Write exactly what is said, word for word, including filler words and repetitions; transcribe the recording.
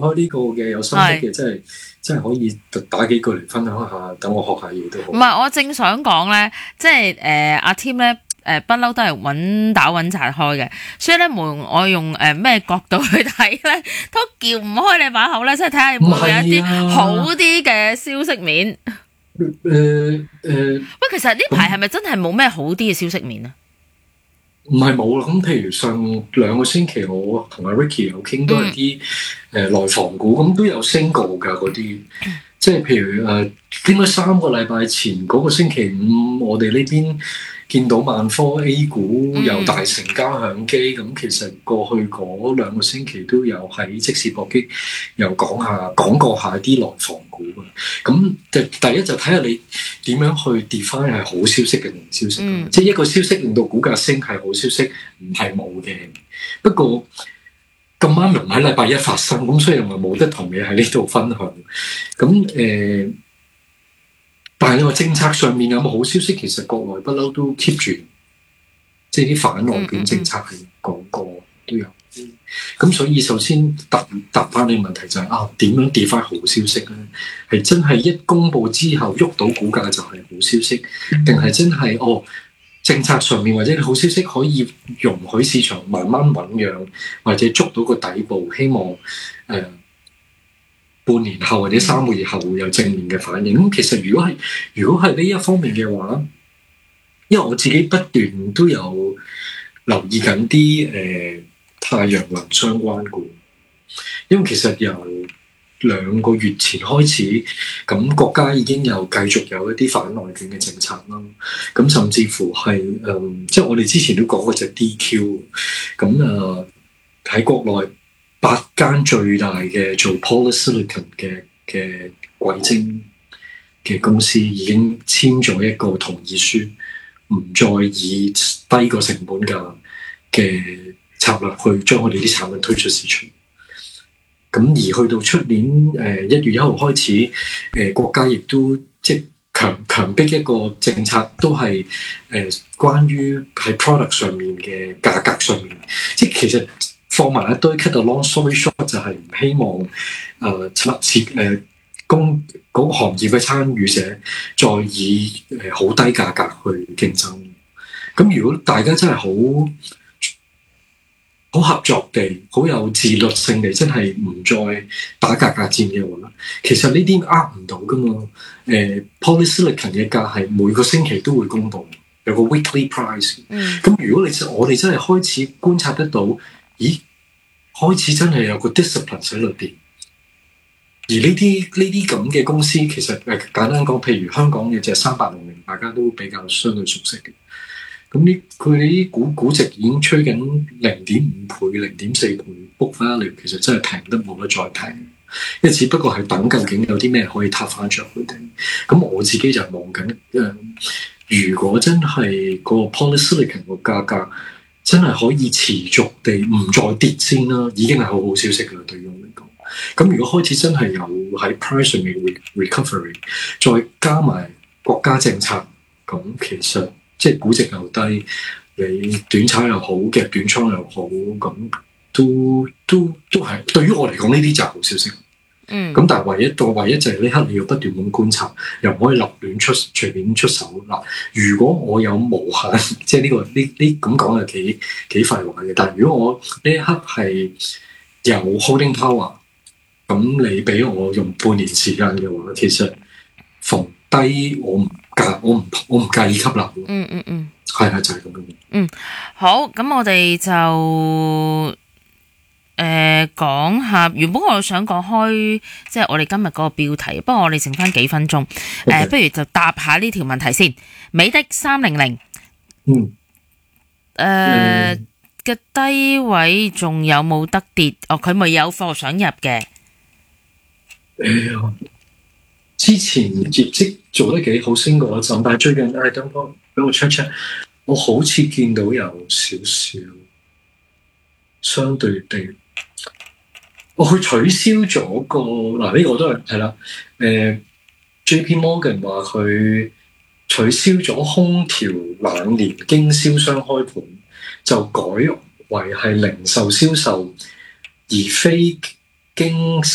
開呢個嘅有心得嘅，真係真係可以打幾句嚟分享下，等我學下嘢都好。 唔係，我正想講咧，即係誒阿 Tim 咧。誒不嬲都係穩打穩紮開嘅，所以咧無論我用誒咩、呃、角度去睇咧，都叫唔開你把口咧，即係睇下會唔會有一啲好啲嘅消息面。 誒誒、呃，呃、 喂，其實呢排係咪真係冇咩好啲嘅消息面啊？ 唔係冇啦，咁譬如上兩個星期我同阿 Ricky 有傾，都係啲誒內房股，咁都有升過㗎嗰啲。即係譬如誒、呃，應該三個禮拜前嗰、那個星期五，我哋呢邊見到萬科 A 股有大成交響機，咁、嗯、其實過去嗰兩個星期都有喺即時搏擊，又講下講過下啲內房股啊。咁第第一就睇下你點樣去 define 係好消息嘅定消息。嗯、即係一個消息令到股價升係好消息，唔係冇嘅。不過咁啱又唔喺禮拜一發生，咁所以又咪冇得同你喺呢度分享。咁誒、呃，但係你話政策上面有冇好消息？其實國內不嬲都 keep 住，即係啲反內卷政策係講過都有。咁所以首先答答翻你問題就係、是、啊，點樣跌翻好消息咧？係真係一公佈之後喐到股價就係好消息，定係真係哦？政策上面或者好消息可以容許市場慢慢醖釀，或者捉到個底部，希望誒、呃、半年後或者三個月後會有正面嘅反應。咁其實如果係如果係呢一方面嘅話，因為我自己不斷都有留意緊啲誒太陽能相關股，因為其實由兩個月前開始，咁國家已經有繼續有一啲反內卷嘅政策啦。咁甚至乎係誒、嗯，即係我哋之前都講過隻 D Q。咁誒喺國內八間最大嘅做 polysilicon 嘅嘅硅晶嘅公司已經簽咗一個同意書，唔再以低個成本價嘅策略去將我哋啲產品推出市場。咁而去到出年誒一月一號開始，誒、呃、國家亦都即係強強迫一個政策，都係誒、呃、關於喺 product 上面嘅價格上面，即係其實放埋一堆 cut the long story short 就係唔希望誒密切誒供嗰個行業嘅參與者再以誒好低價格去競爭。咁如果大家真係好好合作地，好有自律性地，真係唔再打價格戰嘅話，其實呢啲呃唔到噶嘛。誒、呃、polysilicon 嘅價係每個星期都會公佈，有個 weekly price。嗯。咁如果你我哋真係開始觀察得到，咦，開始真係有個 discipline 喺裏邊。而呢啲呢啲咁嘅公司，其實誒簡單講，譬如香港嘅隻三八零零，大家都比較相對熟悉嘅。咁呢，佢哋啲股估值已經吹緊零點五倍、零點四倍 book value，其實真係平得冇得再平。因為只不過係等究竟有啲咩可以撻翻着佢哋。咁我自己就望緊誒，如果真係個 polysilicon 個價格真係可以持續地唔再跌先啦，已經係好好消息㗎啦，對於我嚟講。咁如果開始真係有喺 price 上面 recovery， 再加埋國家政策，咁其實即係估值又低，你短炒又好，嘅短倉又好，咁都都都係對於我嚟講呢啲就係好消息。嗯。咁但係唯一個唯一就係呢刻你要不斷咁觀察，又唔可以立亂出隨便出手嗱。如果我有無限，即係呢個呢呢咁講係幾幾廢話嘅。但係如果我呢一刻係有 holding power，咁你俾我用半年時間嘅話，其實逢低我唔。我唔我唔介意吸納。 嗯嗯嗯， 係啊，就係咁樣。 嗯，好，咁我哋就誒講下。原本我想講開，即係我哋今日嗰個標題，不過我哋剩翻幾分鐘，誒 Okay.、呃，不如就答下呢條問題先。美的三零零，嗯，誒嘅低位仲有冇得跌？哦，佢咪有貨想入嘅。 誒，之前業績做得幾好，升過一陣，但係最近誒等我俾我 check check，我好似見到有少少相對地，我去取消咗個嗱呢、這個都係係啦，誒、呃、J P Morgan 話佢取消咗空調冷鏈經銷商開盤，就改為係零售銷售，而非經